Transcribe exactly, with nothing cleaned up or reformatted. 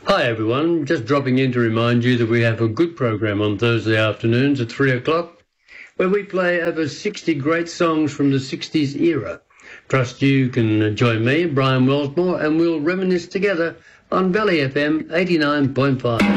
Hi everyone, just dropping in to remind you that we have a good program on Thursday afternoons at three o'clock where we play over sixty great songs from the sixties era. Trust you can join me, Brian Wellsmore, and we'll reminisce together on Valley F M eighty-nine point five.